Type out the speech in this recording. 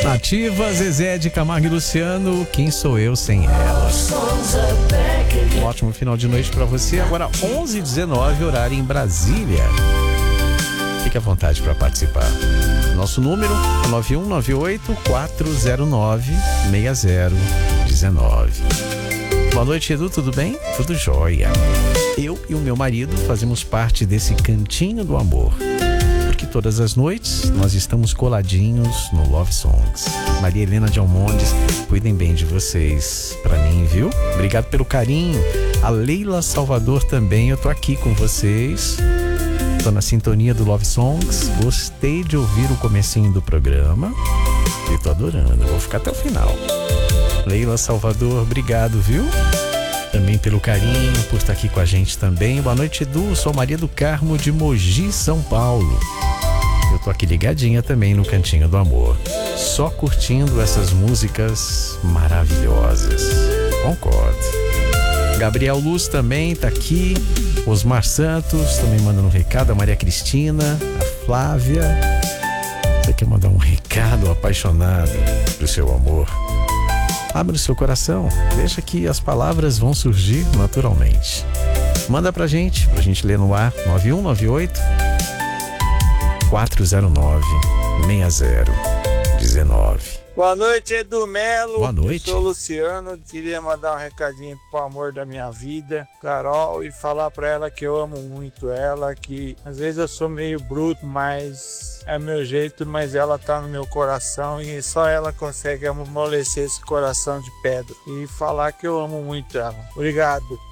Nativa, Zezé de Camargo e Luciano, quem sou eu sem ela? Um ótimo final de noite para você. Agora 11h19, horário em Brasília. Fique à vontade para participar. Nosso número é 9198-409-6019. Boa noite, Edu, tudo bem? Tudo jóia. Eu e o meu marido fazemos parte desse cantinho do amor, porque todas as noites nós estamos coladinhos no Love Songs. Maria Helena de Almondes, cuidem bem de vocês pra mim, viu? Obrigado pelo carinho. A Leila Salvador também, eu tô aqui com vocês. Tô na sintonia do Love Songs. Gostei de ouvir o comecinho do programa e tô adorando, vou ficar até o final. Leila Salvador, obrigado, viu? Também pelo carinho, por estar aqui com a gente também. Boa noite, Edu. Sou Maria do Carmo de Mogi, São Paulo. Eu tô aqui ligadinha também no Cantinho do Amor, só curtindo essas músicas maravilhosas. Concordo. Gabriel Luz também tá aqui. Osmar Santos também mandando um recado. A Maria Cristina, a Flávia. Você quer mandar um recado apaixonado pro seu amor? Abre o seu coração, deixa que as palavras vão surgir naturalmente. Manda pra gente ler no ar. 9198-409-6019. Boa noite, Edu Melo. Boa noite. Eu sou o Luciano. Queria mandar um recadinho pro amor da minha vida, Carol, e falar pra ela que eu amo muito ela, que às vezes eu sou meio bruto, mas é meu jeito, mas ela tá no meu coração e só ela consegue amolecer esse coração de pedra. E falar que eu amo muito ela. Obrigado.